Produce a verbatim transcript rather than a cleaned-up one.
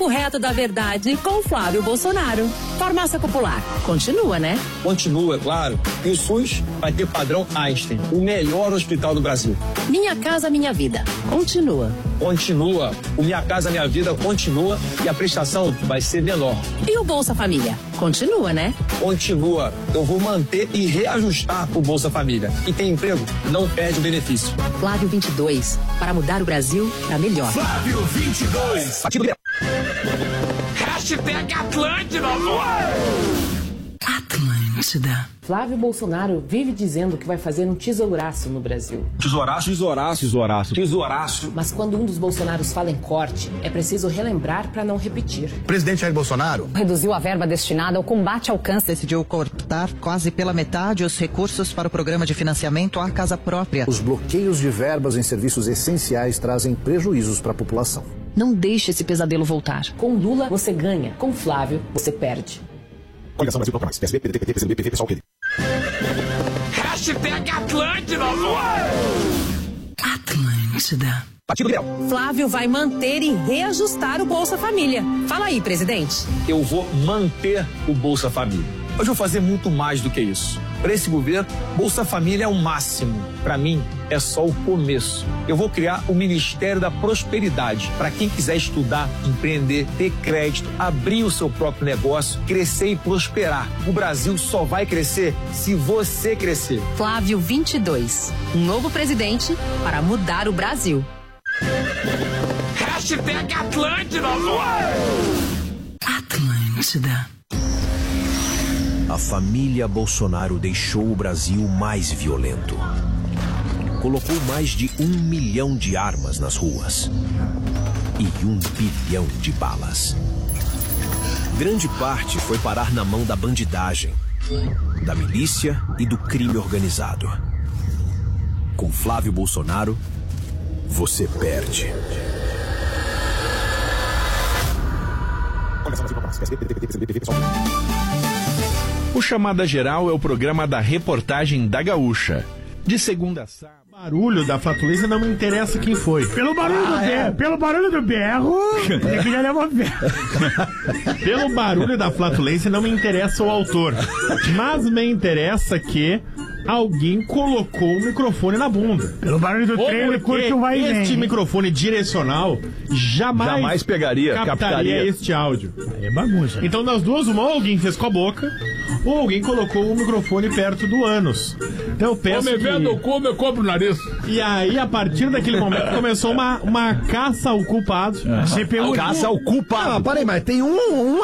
O reto da verdade com Flávio Bolsonaro. Farmácia Popular. Continua, né? Continua, claro. E o SUS vai ter padrão Einstein, o melhor hospital do Brasil. Minha Casa Minha Vida. Continua. Continua. O Minha Casa Minha Vida continua e a prestação vai ser menor. E o Bolsa Família? Continua, né? Continua. Eu vou manter e reajustar o Bolsa Família. E tem emprego, não perde o benefício. Flávio vinte e dois. Para mudar o Brasil para melhor. Flávio vinte e dois. Hashtag Atlântida. Atlântida. Flávio Bolsonaro vive dizendo que vai fazer um tesouraço no Brasil. Tesouraço, tesouraço, tesouraço, tesouraço. Mas quando um dos Bolsonaros fala em corte, é preciso relembrar para não repetir. O presidente Jair Bolsonaro reduziu a verba destinada ao combate ao câncer. Decidiu cortar quase pela metade os recursos para o programa de financiamento à casa própria. Os bloqueios de verbas em serviços essenciais trazem prejuízos para a população. Não deixe esse pesadelo voltar. Com Lula, você ganha. Com Flávio, você perde. Coligação Brasil Proclamais. P S B, P D T, P C B, P V, Pessoal, P D. Hashtag Atlântida. Atlântida. Partido Liberal. Flávio vai manter e reajustar o Bolsa Família. Fala aí, presidente. Eu vou manter o Bolsa Família. Mas eu vou fazer muito mais do que isso. Para esse governo, Bolsa Família é o máximo. Para mim, é só o começo. Eu vou criar o Ministério da Prosperidade para quem quiser estudar, empreender, ter crédito, abrir o seu próprio negócio, crescer e prosperar. O Brasil só vai crescer se você crescer. Flávio vinte e dois. Um novo presidente para mudar o Brasil. Hashtag Atlântida. Atlântida. A família Bolsonaro deixou o Brasil mais violento. Colocou mais de um milhão de armas nas ruas e um bilhão de balas. Grande parte foi parar na mão da bandidagem, da milícia e do crime organizado. Com Flávio Bolsonaro, você perde. O Chamada Geral é o programa da reportagem da Gaúcha. De segunda a sábado. Barulho da flatulência não me interessa quem foi. Pelo barulho ah, do berro, é. pelo barulho do berro, é que já leva berro. Pelo barulho da flatulência não me interessa o autor, mas me interessa que alguém colocou o microfone na bunda. Pelo barulho do trem, curte o vai e vem. Este microfone direcional jamais, jamais pegaria, captaria captaria este áudio. Aí é bagunça. Então, das duas, uma, alguém fez com a boca, ou alguém colocou o microfone perto do ânus. Então eu peço Ou me vendo que... o cu, eu compro o nariz. E aí, a partir daquele momento, começou uma, uma caça ao culpado. Uhum. Caça ao culpado. Ah, parei, mas tem um... um